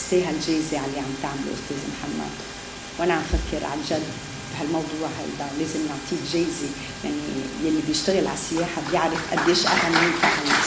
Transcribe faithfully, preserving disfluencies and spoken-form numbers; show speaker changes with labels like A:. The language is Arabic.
A: تستاهل جايزة على اللي عم تعمله أستاذ محمد. وأنا عم فكر عن جد بهالموضوع هيدا لازم نعطيه جايزة، يعني يلي بيشتغل على السياحة بيعرف قديش أهميتها.